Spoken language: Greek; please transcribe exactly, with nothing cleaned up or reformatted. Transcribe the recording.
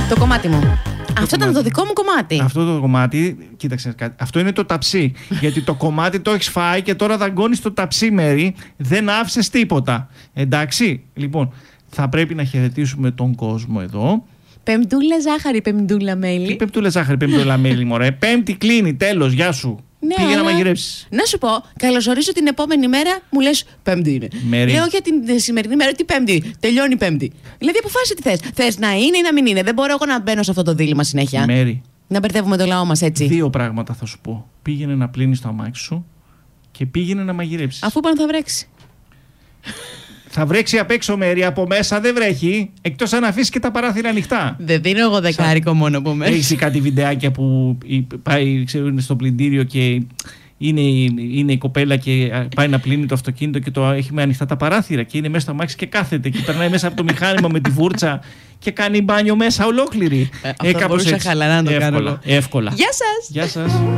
Το κομμάτι μου. Το Αυτό κομμάτι. ήταν το δικό μου κομμάτι. Αυτό το κομμάτι, κοίταξε κάτι. Αυτό είναι το ταψί. Γιατί το κομμάτι το έχει φάει και τώρα δαγκώνει το ταψί, Μέρη. Δεν άφησε τίποτα. Εντάξει. Λοιπόν, θα πρέπει να χαιρετήσουμε τον κόσμο εδώ. Πεμπτούλα ζάχαρη, πεμπτούλα Τι μέλι. πεμπτούλα ζάχαρη, πεμπτούλα μέλι, μωρέ. Πέμπτη κλείνει, τέλος, γεια σου. Ναι, Πήγε να αλλά- μαγειρέψεις. Να σου πω, καλωσορίζω την επόμενη μέρα, μου λες Πέμπτη είναι. Μέρη. Λέω για την σημερινή μέρα, τι Πέμπτη, τελειώνει η Πέμπτη. Δηλαδή, αποφάσισε τι θες. Θες να είναι ή να μην είναι. Δεν μπορώ εγώ να μπαίνω σε αυτό το δίλημμα συνέχεια. Μέρη, Να μπερδεύουμε το λαό μας έτσι. δύο πράγματα θα σου πω. Πήγαινε να πλύνεις το αμάξι σου και πήγαινε να μαγειρέψεις. Αφού πάνω θα βρέξει. Θα βρέξει απ' έξω, Μέρη, από μέσα δεν βρέχει. Εκτός αν αφήσει και τα παράθυρα ανοιχτά. Δεν δίνω εγώ δεκάρικο μόνο από μέσα. Έχει κάτι βιντεάκια που η- πάει, ξέρω, είναι στο πλυντήριο και είναι, είναι η κοπέλα και πάει να πλύνει το αυτοκίνητο και το έχει με ανοιχτά τα παράθυρα και είναι μέσα στο αμάξι και κάθεται και περνάει μέσα από το μηχάνημα με τη βούρτσα και κάνει μπάνιο μέσα ολόκληρη. Ε, αυτό θα μπορούσα έτσι. χαλαρά να το κάνω Εύκολα, εγώ. εύκολα. Γεια σας! Γεια σας.